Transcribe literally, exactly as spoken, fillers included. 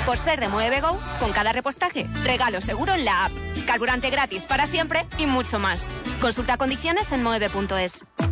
Por ser de Moeve Go, con cada repostaje, regalo seguro en la app. Carburante gratis para siempre y mucho más. Consulta condiciones en moeve punto es.